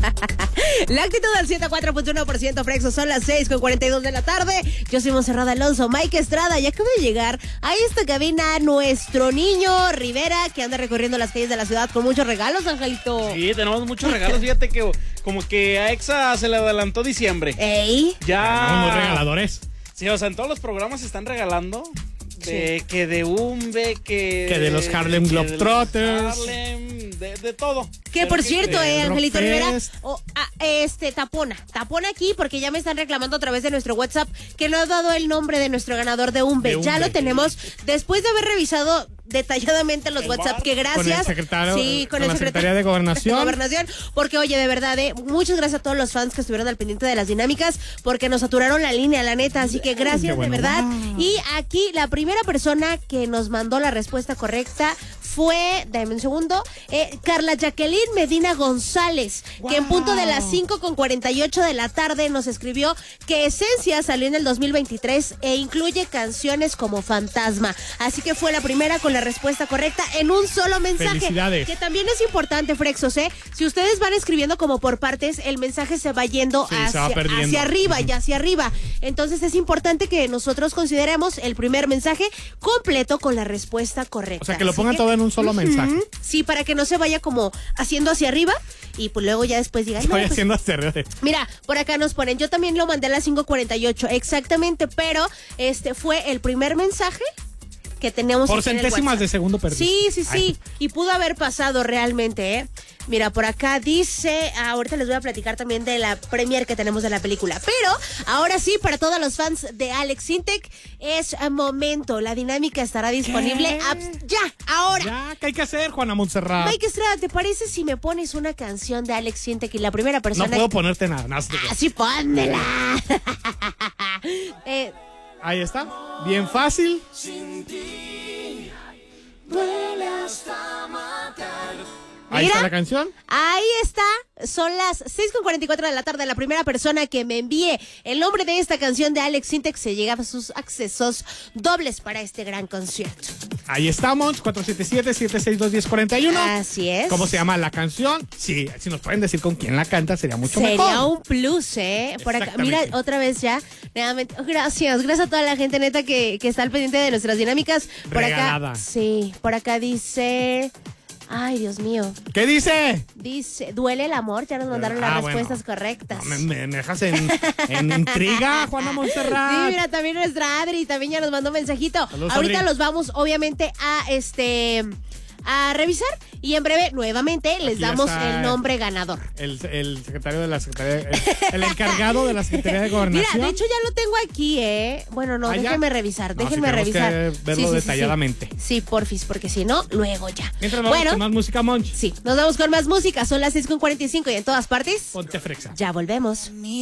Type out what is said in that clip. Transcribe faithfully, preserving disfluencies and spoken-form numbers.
La actitud del ciento cuatro punto uno por ciento Frexo, son las seis con cuarenta y dos de la tarde. Yo soy Montserrat Alonso, Mike Estrada, y acaba de llegar a esta cabina nuestro niño Rivera, que anda recorriendo las calles de la ciudad con muchos regalos, Angelito. Sí, tenemos muchos regalos. Fíjate que como que a Exa se le adelantó diciembre. Ey. Ya. Unos regaladores. Sí, o sea, en todos los programas se están regalando. De, sí. Que de Umbe, que... Que de los Harlem Globetrotters. Harlem, de, de todo. Que por cierto, eh, Angelito Rockfest. Rivera, oh, ah, este, tapona, tapona aquí, porque ya me están reclamando a través de nuestro WhatsApp que no ha dado el nombre de nuestro ganador de Umbe. De Umbe. Ya lo tenemos, después de haber revisado detalladamente los El WhatsApp, bar. que gracias. Con el secretario, sí, con, con el la secretario Secretaría de Gobernación. de Gobernación. Porque, oye, de verdad, eh, muchas gracias a todos los fans que estuvieron al pendiente de las dinámicas, porque nos saturaron la línea, la neta. Así que gracias, bueno. de verdad. Y aquí la primera persona que nos mandó la respuesta correcta fue, dame un segundo, eh, Carla Jacqueline Medina González, wow. que en punto de las cinco con cuarenta y ocho de la tarde nos escribió que Esencia salió en el dos mil veintitrés e incluye canciones como Fantasma. Así que fue la primera con la respuesta correcta en un solo mensaje. Felicidades. Que también es importante, Frexos, ¿eh? Si ustedes van escribiendo como por partes, el mensaje se va yendo sí, hacia, se va perdiendo. hacia arriba y hacia arriba. Entonces es importante que nosotros consideremos el primer mensaje completo con la respuesta correcta. O sea, que lo Así pongan que, todo en un solo uh-huh, mensaje. Sí, para que no se vaya como haciendo hacia arriba y pues luego ya después digan... Estoy no, pues, haciendo hacia arriba. mira, por acá nos ponen, yo también lo mandé a las cinco cuarenta y ocho, exactamente, pero este fue el primer mensaje que teníamos Por aquí en el centésimas WhatsApp. de segundo perdido. Sí, sí, sí. Ay. Y pudo haber pasado realmente, ¿eh? Mira, por acá dice, ah, ahorita les voy a platicar también de la premiere que tenemos de la película. Pero, ahora sí, para todos los fans de Alex Sintek, es momento. La dinámica estará disponible a, ya, ahora. Ya, ¿qué hay que hacer, Juana Montserrat? Mike Estrada, ¿te parece si me pones una canción de Alex Sintek y la primera persona... No puedo ponerte nada. nada Así pónmela. eh... Ahí está. Bien fácil. Sin ti, duele hasta matar. Ahí Mira, está la canción. Ahí está, son las seis con cuarenta y cuatro de la tarde. La primera persona que me envíe el nombre de esta canción de Alex Sintek se lleva a sus accesos dobles para este gran concierto. Ahí estamos, cuatro siete siete, siete seis dos, uno cero cuatro uno. Así es. ¿Cómo se llama la canción? Sí, si nos pueden decir con quién la canta, sería mucho Sería mejor. Sería un plus, ¿eh? Por acá, mira, otra vez ya, nuevamente, oh, gracias, gracias a toda la gente neta que, que está al pendiente de nuestras dinámicas. Por Regalada. acá, sí, por acá dice... Ay, Dios mío. ¿Qué dice? Dice, duele el amor, ya nos mandaron las ah, respuestas bueno. correctas. No, me, me, me dejas en, en intriga, Juana Montserrat. Sí, mira, también nuestra Adri también ya nos mandó un mensajito. Saludos, ahorita Adri. los vamos, obviamente, a este a revisar y en breve, nuevamente, les Aquí ya damos está el nombre ganador. El, el secretario de la Secretaría, el, el encargado de la Secretaría de Gobernación. Mira, de hecho ya lo tengo aquí, ¿eh? Bueno, no, ¿Ah, ya? déjenme revisar, No, déjenme sí, tenemos revisar. que verlo sí, sí, detalladamente. Sí, sí. sí, porfis, porque si no, luego ya. Mientras vamos bueno, con más música, Monch. Sí, nos vamos con más música, son las seis con cuarenta y cinco y en todas partes. Ponte frexa. Ya volvemos.